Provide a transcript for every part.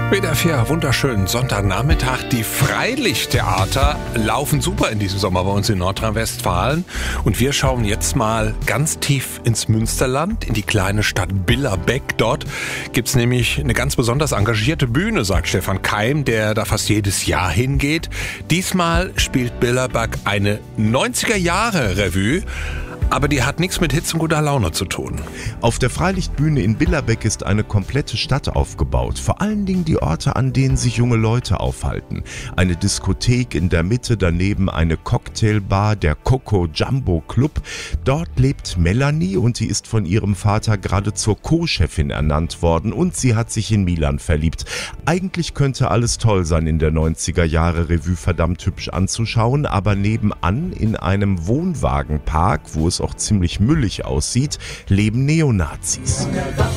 WDR 4, wunderschönen Sonntagnachmittag. Die Freilichttheater laufen super in diesem Sommer bei uns in Nordrhein-Westfalen. Und wir schauen jetzt mal ganz tief ins Münsterland, in die kleine Stadt Billerbeck. Dort gibt's nämlich eine ganz besonders engagierte Bühne, sagt Stefan Keim, der da fast jedes Jahr hingeht. Diesmal spielt Billerbeck eine 90er-Jahre-Revue. Aber die hat nichts mit Hitze und guter Laune zu tun. Auf der Freilichtbühne in Billerbeck ist eine komplette Stadt aufgebaut. Vor allen Dingen die Orte, an denen sich junge Leute aufhalten. Eine Diskothek in der Mitte, daneben eine Cocktailbar, der Coco Jumbo Club. Dort lebt Melanie und sie ist von ihrem Vater gerade zur Co-Chefin ernannt worden und sie hat sich in Milan verliebt. Eigentlich könnte alles toll sein in der 90er-Jahre-Revue, verdammt hübsch anzuschauen, aber nebenan in einem Wohnwagenpark, wo es auch ziemlich müllig aussieht, leben Neonazis.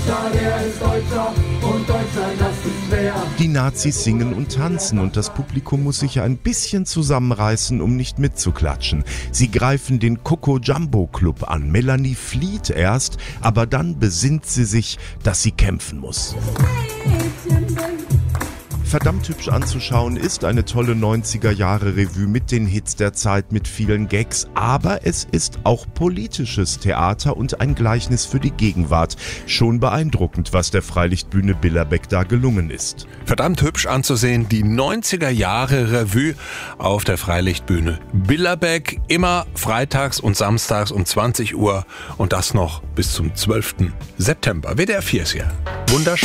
Die Nazis singen und tanzen und das Publikum muss sich ja ein bisschen zusammenreißen, um nicht mitzuklatschen. Sie greifen den Coco Jumbo Club an. Melanie flieht erst, aber dann besinnt sie sich, dass sie kämpfen muss. Verdammt hübsch anzuschauen ist eine tolle 90er-Jahre-Revue mit den Hits der Zeit, mit vielen Gags, aber es ist auch politisches Theater und ein Gleichnis für die Gegenwart. Schon beeindruckend, was der Freilichtbühne Billerbeck da gelungen ist. Verdammt hübsch anzusehen, die 90er-Jahre-Revue auf der Freilichtbühne Billerbeck, immer freitags und samstags um 20 Uhr und das noch bis zum 12. September. WDR 4 ist hier. Wunderschön.